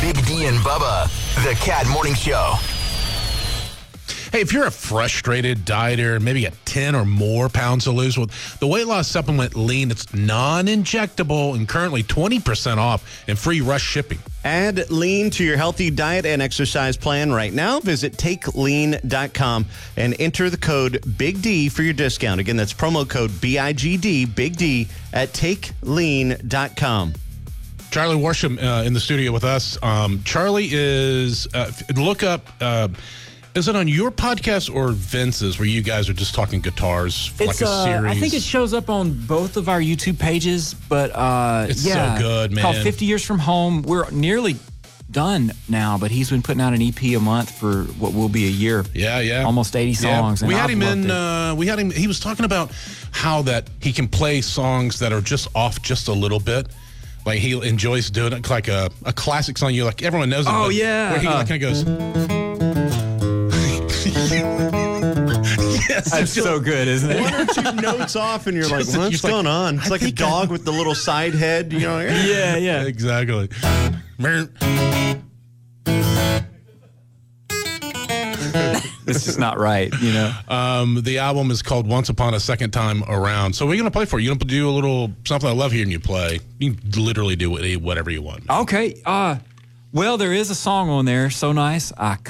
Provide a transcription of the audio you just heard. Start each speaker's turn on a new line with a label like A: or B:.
A: Big D and Bubba, the Cat Morning Show.
B: Hey, if you're a frustrated dieter, maybe got 10 or more pounds to lose, with the weight loss supplement Lean, it's non-injectable and currently 20% off and free rush shipping.
C: Add Lean to your healthy diet and exercise plan right now. Visit TakeLean.com and enter the code Big D for your discount. Again, that's promo code BIGD, Big D, at TakeLean.com.
B: Charlie Worsham in the studio with us. Charlie is, look up... is it on your podcast or Vince's where you guys are just talking guitars like a series?
D: I think it shows up on both of our YouTube pages, but
B: it's so good, man.
D: It's called 50 Years From Home. We're nearly done now, but he's been putting out an EP a month for what will be a year.
B: Yeah.
D: Almost 80 songs.
B: Yeah.
D: And
B: we had him. He was talking about how that he can play songs that are just off just a little bit. Like he enjoys doing it, like a classic song. You like everyone knows it.
D: Oh yeah.
B: Where he kind of goes. Yes,
D: that's so good, isn't it?
C: One or two notes off, and you're like, what's going on? It's like a dog with the little side head, you know?
D: Yeah.
B: Exactly.
D: It's just not right, you know?
B: The album is called Once Upon a Second Time Around. So we're going to play for you. You're going to do a little something I love hearing you play. You can literally do whatever you want.
D: Okay. Well, there is a song on there, So Nice, I